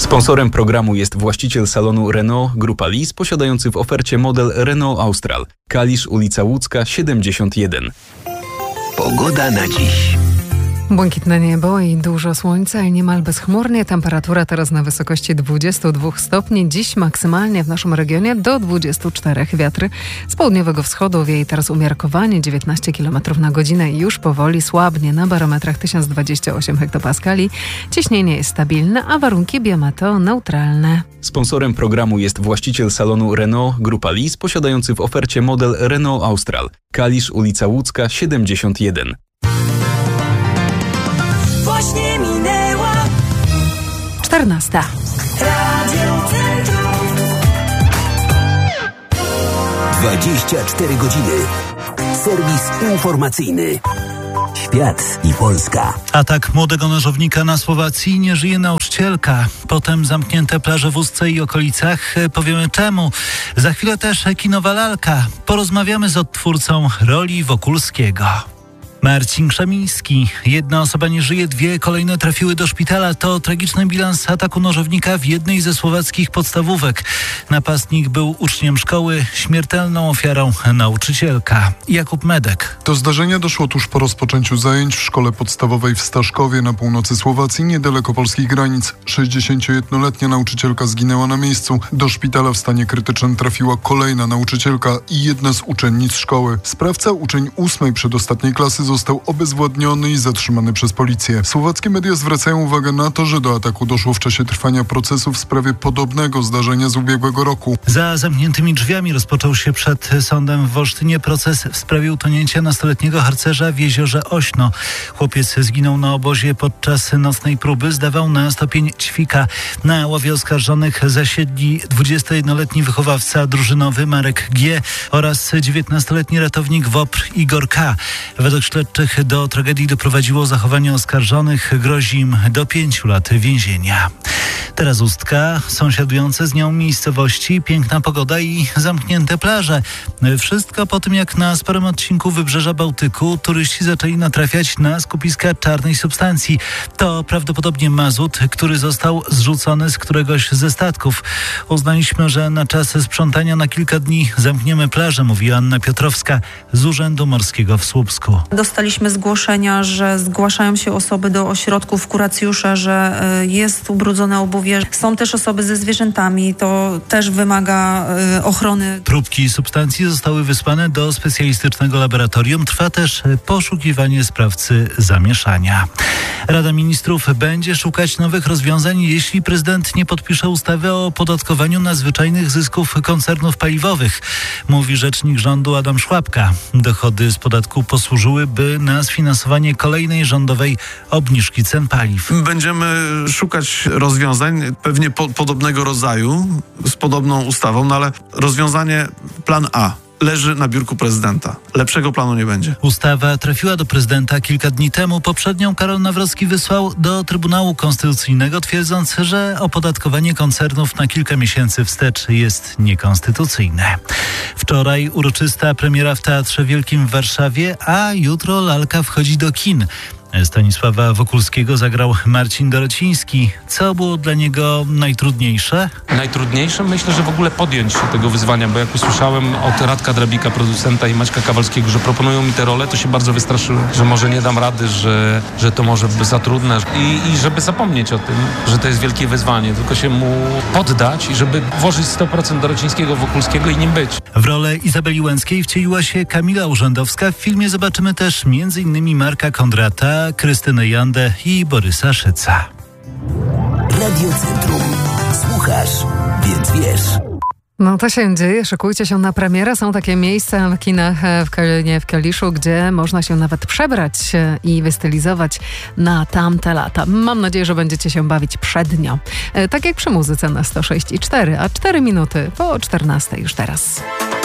Sponsorem programu jest właściciel salonu Renault Grupa Lis, posiadający w ofercie model Renault Austral. Kalisz, ulica Łódzka, 71. Pogoda na dziś. Błękitne niebo i dużo słońca i niemal bezchmurnie. Temperatura teraz na wysokości 22 stopni. Dziś maksymalnie w naszym regionie do 24. Wiatry z południowego wschodu wieje teraz umiarkowanie 19 km na godzinę i już powoli słabnie na barometrach 1028 hektopaskali. Ciśnienie jest stabilne, a warunki biometeo neutralne. Sponsorem programu jest właściciel salonu Renault Grupa Lis, posiadający w ofercie model Renault Austral. Kalisz, ulica Łódzka, 71. Właśnie minęła 14. Radio Centrum. 24 godziny. Serwis informacyjny. Świat i Polska. Atak młodego nożownika na Słowacji. Nie żyje nauczycielka. Potem zamknięte plaże w Ustce i okolicach. Powiemy czemu. Za chwilę też kinowa lalka. Porozmawiamy z odtwórcą roli Wokulskiego. Marcin Krzemiński. Jedna osoba nie żyje, 2 kolejne trafiły do szpitala. To tragiczny bilans ataku nożownika w jednej ze słowackich podstawówek. Napastnik był uczniem szkoły, śmiertelną ofiarą nauczycielka. Jakub Medek. Do zdarzenia doszło tuż po rozpoczęciu zajęć w szkole podstawowej w Staszkowie na północy Słowacji, niedaleko polskich granic. 61-letnia nauczycielka zginęła na miejscu. Do szpitala w stanie krytycznym trafiła kolejna nauczycielka i jedna z uczennic szkoły. Sprawca, uczeń 8. przedostatniej klasy, został obezwładniony i zatrzymany przez policję. Słowackie media zwracają uwagę na to, że do ataku doszło w czasie trwania procesu w sprawie podobnego zdarzenia z ubiegłego roku. Za zamkniętymi drzwiami rozpoczął się przed sądem w Wolsztynie proces w sprawie utonięcia nastoletniego harcerza w jeziorze Ośno. Chłopiec zginął na obozie podczas nocnej próby. Zdawał na stopień ćwika. Na ławie oskarżonych zasiedli 21-letni wychowawca drużynowy Marek G. oraz 19-letni ratownik WOPR Igor K. Według śledczych do tragedii doprowadziło zachowanie oskarżonych. Grozi im do 5 lat więzienia. Teraz Ustka, sąsiadujące z nią miejscowości, piękna pogoda i zamknięte plaże. Wszystko po tym, jak na sporym odcinku Wybrzeża Bałtyku turyści zaczęli natrafiać na skupiska czarnej substancji. To prawdopodobnie mazut, który został zrzucony z któregoś ze statków. Uznaliśmy, że na czas sprzątania na kilka dni zamkniemy plażę, mówi Anna Piotrowska z Urzędu Morskiego w Słupsku. Dostaliśmy zgłoszenia, że zgłaszają się osoby do ośrodków kuracjusza, że jest ubrudzone obuwie. Są też osoby ze zwierzętami, to też wymaga ochrony. Próbki substancji zostały wysłane do specjalistycznego laboratorium. Trwa też poszukiwanie sprawcy zamieszania. Rada Ministrów będzie szukać nowych rozwiązań, jeśli prezydent nie podpisze ustawy o opodatkowaniu nadzwyczajnych zysków koncernów paliwowych, mówi rzecznik rządu Adam Szłapka. Dochody z podatku posłużyłyby na sfinansowanie kolejnej rządowej obniżki cen paliw. Będziemy szukać rozwiązań pewnie podobnego rodzaju, z podobną ustawą, ale rozwiązanie plan A leży na biurku prezydenta. Lepszego planu nie będzie. Ustawa trafiła do prezydenta kilka dni temu. Poprzednią Karol Nawrocki wysłał do Trybunału Konstytucyjnego, twierdząc, że opodatkowanie koncernów na kilka miesięcy wstecz jest niekonstytucyjne. Wczoraj uroczysta premiera w Teatrze Wielkim w Warszawie, a jutro lalka wchodzi do kin. Stanisława Wokulskiego zagrał Marcin Dorociński. Co było dla niego najtrudniejsze? Najtrudniejsze? Myślę, że w ogóle podjąć się tego wyzwania, bo jak usłyszałem od Radka Drabika, producenta, i Maćka Kawalskiego, że proponują mi tę rolę, to się bardzo wystraszyłem, że może nie dam rady, że to może za trudne i żeby zapomnieć o tym, że to jest wielkie wyzwanie, tylko się mu poddać i żeby włożyć 100% Dorocińskiego, Wokulskiego i nim być. W rolę Izabeli Łęckiej wcieliła się Kamila Urzędowska. W filmie zobaczymy też m.in. Marka Kondrata, Krystynę Jandę i Borysa Szyca. Radio Centrum. Słuchasz, więc wiesz. No to się dzieje, szykujcie się na premierę. Są takie miejsca w kinach w Kaliszu, gdzie można się nawet przebrać i wystylizować na tamte lata. Mam nadzieję, że będziecie się bawić przednio. Tak jak przy muzyce na 106,4, a 4 minuty po 14 już teraz.